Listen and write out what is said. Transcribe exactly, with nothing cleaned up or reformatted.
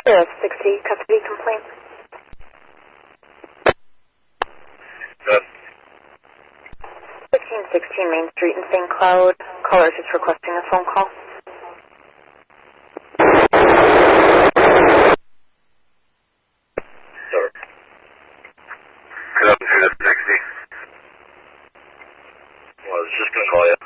There is sixty custody complaint. Good. fifteen sixteen Main Street in Saint Cloud. Caller is just requesting a phone call. Sir. Good up to sixty. Well, I was just going to call you.